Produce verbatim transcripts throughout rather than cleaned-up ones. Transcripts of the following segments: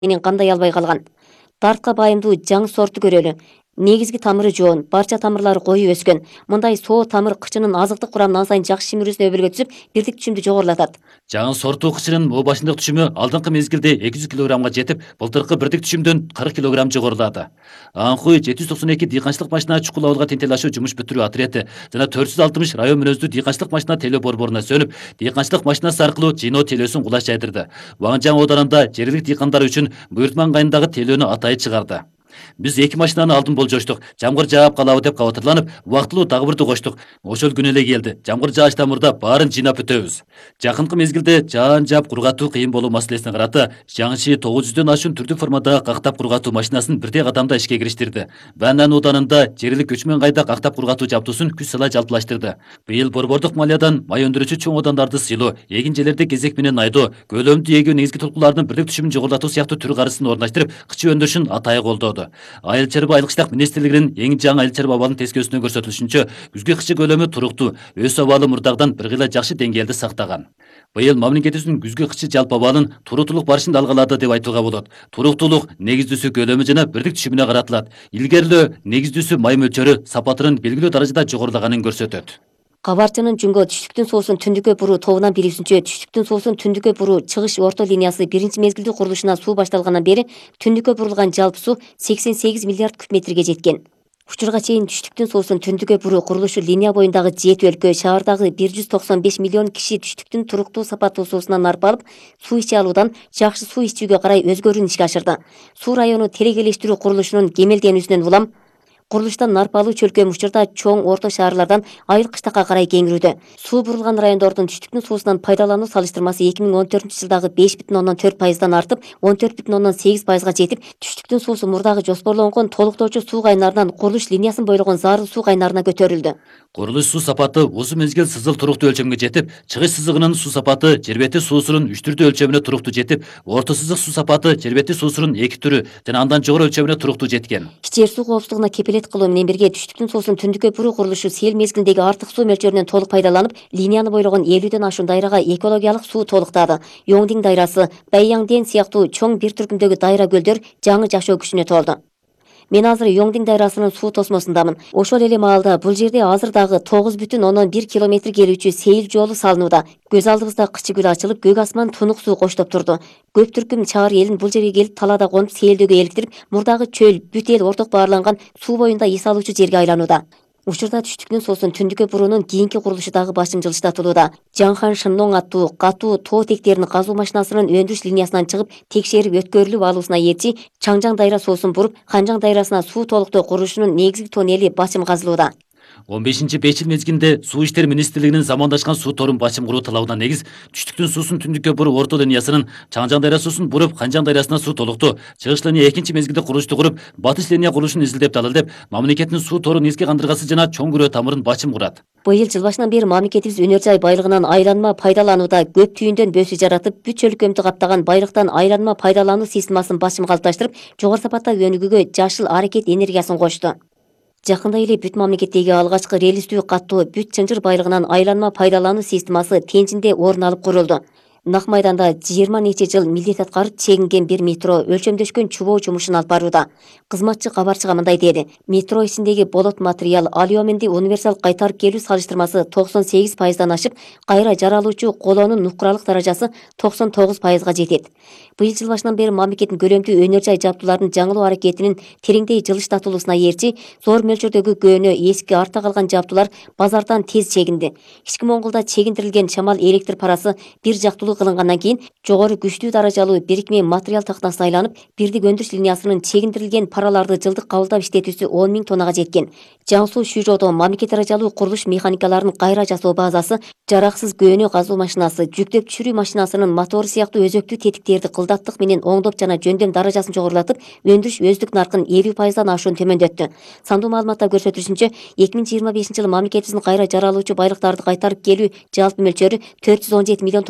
менен кандай албай калган. Дартка байымдуу жаңы сорту көрөлү. Негизги тамыры жоон, барча тамырлары коюп өскөн. Мындай соо тамыр кычынын азыктык курамын ан сайын жакшы шимирүүсүнө өбөлгө түзүп, бирдик түшүмдү жогорулатат. Жаңы сорту кычынын о башындык түшүмү алдыңкы мезгилде эки жүз килограммга жетип, былтыркы бирдик түшүмдөн кырк килограмм жогорулады. Анхуй жети жүз токсон эки дыйканчылык машина чукул абылга тентелашуу жумуш бүтүрүү отряды жана төрт жүз алтымыш район мүнөздүү дыйканчылык машина телөө борборуна сөнүп, дыйканчылык машинасы аркылуу жыйноо телөөсүн кулаш жайдырды. Ваңжаң оодарында жергиликтүү дыйкандар үчүн буйртман кайындагы телөөнү атайы чыгарды. Биз эки машинаны алдын болжоштук. Жамгыр жаап калабы деп кабатырланып, убактылуу дагы бирди коштук. Ошол күнү эле келди. Жамгыр жаачтан мурда баарын жыйнап бүтөбүз. Жакынкы мезгилде жаан жаап кургатуу кыйын болуу маселесине карата жаңычы тогуз жүздөн ашуун түрдүк формадагы кактап кургатуу машинасын бирдей кадамда ишке кириштирди. Банан ууданында жергиликтүү көчмөн кайда кактап кургатуу жабдуусун күз сала жалпылаштырды. Быйыл борбордук малиядан май өндүрүүчү чоң оодандарды сыйлоо, эгин жерлерди кезек менен айдоо, көлөмдү эгүү негизги толкуулардын бирдик түшүмүн жогорулатуу сыяктуу түр карышын орнаштырып, кычы өндүрүшүн атайы колдоду. Айыл чарба айылык иштер министрлигинин эң жаңы айыл чарба абалынын тескөөсүнө көрсөтүлүшүнчө, күзгү кычы көлөмү туруктуу, өс абалы мурдагыдан бир кыйла жакшы деңгээлде сактаган. Быйыл мамлекетибиздин күзгү кычы жалпы абалын туруктуулук барышын алгалады деп айтууга болот. Туруктуулук негиздүүсү көлөмү жана бирдик түшүмүнө каратылат. Илгерилөө негиздүүсү май мөлчөрү сапатынын белгилүү даражада жогорулаганын көрсөтөт. Кабарчынын Жүнгө түштүктүн суусун түндүккө буруу тобунан билүүсүнчө, түштүктүн суусун түндүккө буруу чыгыш орто линиясы биринчи мезгилдүү курулушуна суу башталгандан бери түндүккө бурулган жалпы суу сексен сегиз миллиард куб метрге жеткен. Учурга чейин түштүктүн суусун түндүккө буруу курулушу линия боюндагы жети өлкө, шаардагы бир жүз токсон беш миллион киши түштүктүн туруктуу сапаттуу суусунан нарп алып, суу иче алуудан жакшы суу ичүүгө карай өзгөрүүнү ишке ашырды. Суу району терегелештирүү курулушунун кемелденүүсүнөн улам курулуштан нарп алуу чөлкөмү учурда чоң орто шаарлардан айыл кыштакка карай кеңирүүдө. Суу бурулган райондордун түштүктүн суусунан пайдалануу салыштырмасы эки миң он төртүнчү жылдагы беш бүтүн ондон төрт пайыздан артып, он төрт бүтүн ондон сегиз пайызга жетип, түштүктүн суусу мурдагы жоспорлонгон толуктоочу суу кайнарынан курулуш линиясын бойлогон зарыл суу кайнарына көтөрүлдү. Курулуш суу сапаты узун мезгил сызыл туруктуу өлчөмгө жетип, чыгыш сызыгынын суу сапаты жер бети суусунун үч түрдүү өлчөмүнө туруктуу жетип, орто сызык суу сапаты жер бети суусунун эки түрү жана андан жогору өлчөмүнө туруктуу жеткен. Жер суу коопсуздугуна кепилет кылуу менен бирге түштүктүн суусун түндүккө буруу курулушу сел мезгилиндеги артык суу мөлчөрүнөн толук пайдаланып, линияны бойлогон элүүдөн ашуун дайрага экологиялык суу толуктады. Йоңдиң дайрасы, Байяңден сыяктуу чоң бир түркүмдөгү дайра көлдөр жаңы жашоо күчүнө толду. Мен азыр Йоңдиң дайрасынын суу тосмосундамын. Ошол эле маалда бул жерде азыр дагы тогуз бүтүн ондон бир километр келүүчү сейил жолу салынууда. Көз алдыбызда кычы гүл ачылып, көк асман тунук суу коштоп турду. Көп түркүм чаар элин бул жерге келип талаада конуп сейилдөөгө эликтирип, мурдагы чөл, бүт эл орток баарланган суу боюнда эс алуучу жерге айланууда. Учурда түштүктүн суусун түндүккө буруунун кийинки курулушу дагы башым жылыштатылууда. Жаңхан Шынноң аттуу катуу тоо тектерин казуу машинасынын өндүрүш линиясынан чыгып, текшерип өткөрүлүп алуусуна эрчи Чаңжаң дайра соосун буруп, Ханжаң дайрасына суу толуктоо курулушунун негизги тоннели башым казылууда. он бешинчи беш жыл мезгилинде Суу иштер министрлигинин замандашкан суу торун башым куруу талабына негиз түштүктүн суусун түндүккө буруу орто линиясынын Чаңжаң дайра суусун буруп Ханжаң дайрасына суу толуктуу, чыгыш линия экинчи мезгилде курулушту куруп, батыш линия курулушун изилдеп далилдеп, мамлекеттин суу тору негизги кандыргасы жана чоң күрөө тамырын башым курат. Быйыл жыл башынан бери мамлекетибиз өнөр жай байлыгынан айланма пайдаланууда көп түйүндөн бөөсү жаратып, бүт чөлкөмдү каптаган байлыктан айланма пайдалануу системасын башым калыпташтырып, жогору сапаттагы өнүгүүгө жашыл аракет энергиясын кошту. Жакында эле бүт мамлекеттеги алгачкы релистүү каттуу бүт чынжыр байлыгынан айланма пайдалануу системасы Тенжинде орун алып курулду. Нак майданда жыйырма нече жыл милдет аткарып чегинген бир метро өлчөмдөшкөн чубоо жумушун алып барууда. Кызматчы кабарчыга мындай деди: метро ичиндеги болот материал алюминди универсал кайтарып келүү салыштырмасы токсон сегиз пайыздан ашып, кайра жаралуучу колоонун нукуралык даражасы токсон тогуз пайызга жетет. Быйыл жыл башынан бери мамлекеттин көлөмдүү өнөр жай жабдуулардын жаңылоо аракетинин тереңдей жылыштатылуусуна эрчи зор мөлчөрдөгү көөнө эски артта калган жабдуулар базардан тез чегинди. Ички Монголда чегиндирилген чамал электр парасы бир жактуу кылынгандан кийин жогору күчтүү даражалуу бирикме материал тактасына айланып, бирдик өндүрүш линиясынын чегиндирилген параларды жылдык кабылдап иштетүүсү он миң тоннага жеткен. Жаңсуу Шүйжодо мамлекет даражалуу курулуш механикаларын кайра жасоо базасы, жараксыз көөнө казуу машинасы, жүктөп түшүрүү машинасынын мотору сыяктуу өзөктүү тетиктерди кылдаттык менен оңдоп жана жөндөм даражасын жогорулатып, өндүрүш өздүк наркын элүү пайыздан ашуун төмөндөттү. Сандуу маалыматта көрсөтүлүшүнчө, эки миң жыйырма бешинчи жылы мамлекетибиздин кайра жаралуучу байлыктарды кайтарып келүү жалпы мөлчөрү төрт жүз он жети миллион тоннага жетип,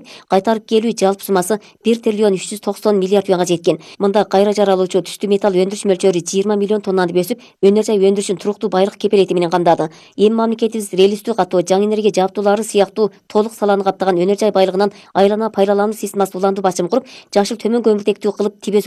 кайтарып келүү жалпы суммасы бир триллион үч жүз токсон миллиард юанга жеткен. Мында кайра жаралуучу түстүү металл өндүрүш мөлчөрү жыйырма миллион тоннаны бөсүп, өнөр жай өндүрүшүн туруктуу байлык кепелети менен камдады. Эми мамлекетибиз релистүү катуу, жаңы энергия жабдуулары сыяктуу толук саланы каптаган өнөр жай байлыгынан айланма пайдалануу системасын улантуу башым куруп, жашыл төмөн көмүртектүү кылып тибөз